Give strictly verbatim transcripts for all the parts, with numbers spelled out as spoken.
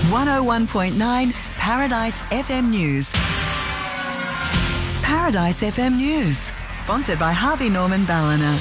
one oh one point nine Paradise F M News. Paradise F M News, sponsored by Harvey Norman Ballina.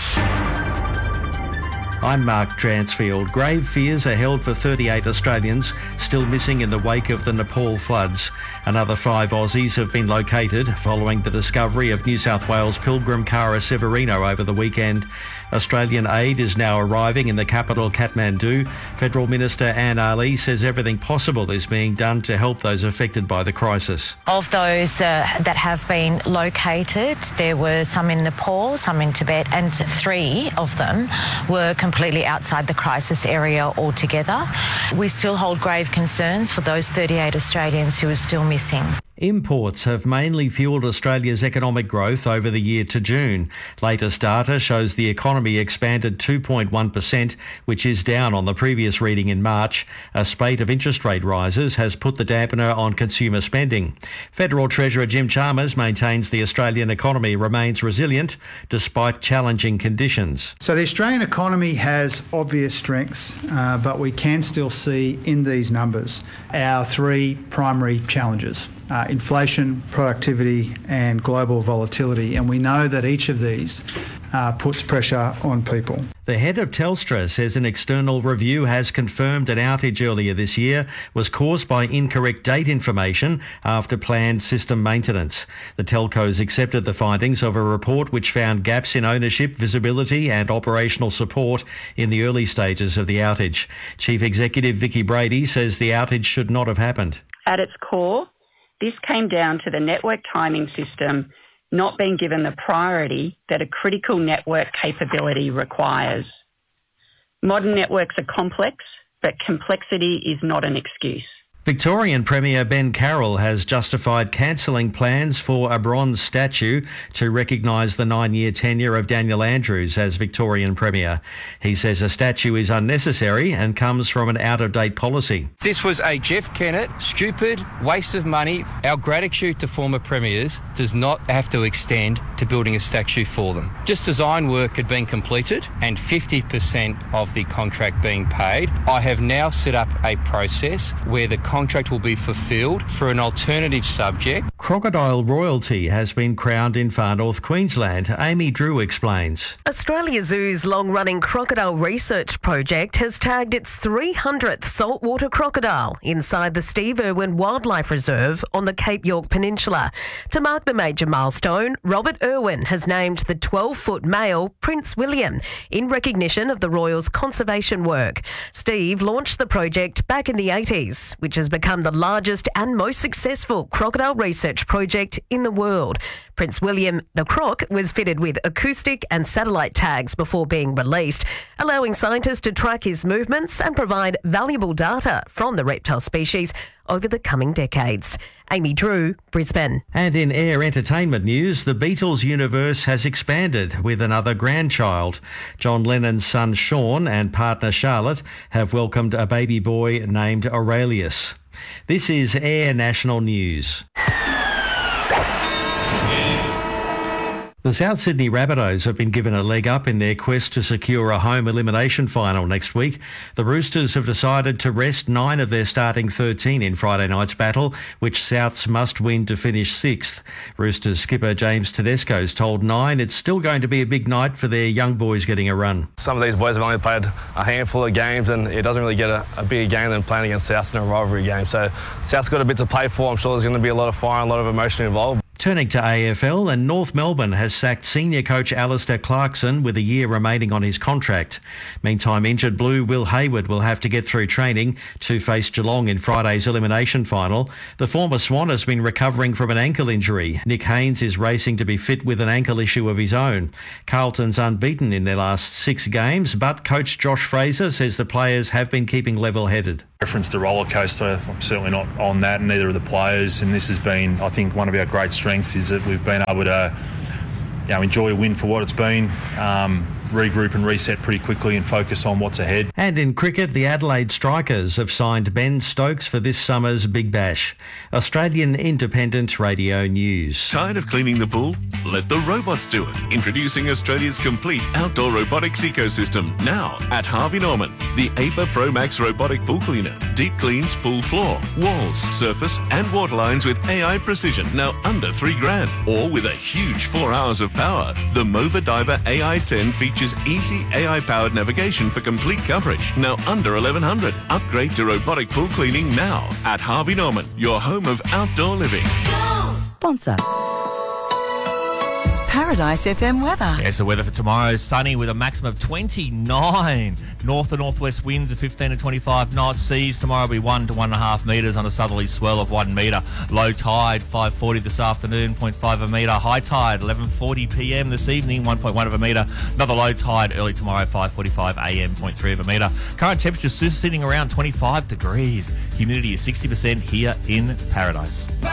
I'm Mark Dransfield. Grave fears are held for thirty-eight Australians still missing in the wake of the Nepal floods. Another five Aussies have been located following the discovery of New South Wales pilgrim Cara Severino over the weekend. Australian aid is now arriving in the capital, Kathmandu. Federal Minister Anne Ali says everything possible is being done to help those affected by the crisis. Of those uh, that have been located, there were some in Nepal, some in Tibet, and three of them were completely outside the crisis area altogether. We still hold grave concerns for those thirty-eight Australians who are still missing. Imports have mainly fuelled Australia's economic growth over the year to June. Latest data shows the economy expanded two point one percent, which is down on the previous reading in March. A spate of interest rate rises has put the dampener on consumer spending. Federal Treasurer Jim Chalmers maintains the Australian economy remains resilient despite challenging conditions. So the Australian economy has obvious strengths, uh, but we can still see in these numbers our three primary challenges. Uh, inflation, productivity and global volatility. And we know that each of these uh, puts pressure on people. The head of Telstra says an external review has confirmed an outage earlier this year was caused by incorrect date information after planned system maintenance. The telcos accepted the findings of a report which found gaps in ownership, visibility and operational support in the early stages of the outage. Chief Executive Vicky Brady says the outage should not have happened. At its core, this came down to the network timing system not being given the priority that a critical network capability requires. Modern networks are complex, but complexity is not an excuse. Victorian Premier Ben Carroll has justified cancelling plans for a bronze statue to recognise the nine-year tenure of Daniel Andrews as Victorian Premier. He says a statue is unnecessary and comes from an out-of-date policy. This was a Jeff Kennett stupid waste of money. Our gratitude to former premiers does not have to extend to building a statue for them. Just design work had been completed and fifty percent of the contract being paid. I have now set up a process where the contract will be fulfilled for an alternative subject. Crocodile royalty has been crowned in Far North Queensland. Amy Drew explains. Australia Zoo's long-running crocodile research project has tagged its three hundredth saltwater crocodile inside the Steve Irwin Wildlife Reserve on the Cape York Peninsula. To mark the major milestone, Robert Irwin has named the twelve-foot male Prince William in recognition of the Royals' conservation work. Steve launched the project back in the eighties, which has become the largest and most successful crocodile research project in the world. Prince William the Croc was fitted with acoustic and satellite tags before being released, allowing scientists to track his movements and provide valuable data from the reptile species over the coming decades. Amy Drew, Brisbane. And in air entertainment news, the Beatles universe has expanded with another grandchild. John Lennon's son Sean and partner Charlotte have welcomed a baby boy named Aurelius. This is Air National News. The South Sydney Rabbitohs have been given a leg up in their quest to secure a home elimination final next week. The Roosters have decided to rest nine of their starting thirteen in Friday night's battle, which Souths must win to finish sixth. Roosters skipper James Tedesco's told Nine it's still going to be a big night for their young boys getting a run. Some of these boys have only played a handful of games and it doesn't really get a, a bigger game than playing against Souths in a rivalry game. So Souths got a bit to play for. I'm sure there's going to be a lot of fire and a lot of emotion involved. Turning to A F L, and North Melbourne has sacked senior coach Alistair Clarkson with a year remaining on his contract. Meantime, injured Blue Will Hayward will have to get through training to face Geelong in Friday's elimination final. The former Swan has been recovering from an ankle injury. Nick Haynes is racing to be fit with an ankle issue of his own. Carlton's unbeaten in their last six games, but coach Josh Fraser says the players have been keeping level-headed. Reference the roller coaster, I'm certainly not on that, and neither are the players. And this has been, I think, one of our great strengths is that we've been able to, you know, enjoy a win for what it's been. Um, regroup and reset pretty quickly and focus on what's ahead. And in cricket, the Adelaide Strikers have signed Ben Stokes for this summer's Big Bash. Australian Independent Radio News. Tired of cleaning the pool? Let the robots do it. Introducing Australia's complete outdoor robotics ecosystem now at Harvey Norman. The A P A Pro Max robotic pool cleaner. Deep cleans pool floor, walls, surface and water lines with A I precision. Now under three grand. Or with a huge four hours of power. The Mova Diver A I ten features easy A I-powered navigation for complete coverage. Now under eleven hundred. Upgrade to robotic pool cleaning now at Harvey Norman, your home of outdoor living. Sponsor. Paradise F M weather. Yes, the weather for tomorrow is sunny with a maximum of twenty-nine. North and northwest winds of fifteen to twenty-five knots. Seas tomorrow will be one to one and a half metres on a southerly swell of one metre. Low tide five forty this afternoon, zero point five of a metre. High tide eleven forty p m this evening, one point one of a metre. Another low tide early tomorrow, five forty-five a m, zero point three of a metre. Current temperature is sitting around twenty-five degrees. Humidity is sixty percent here in Paradise.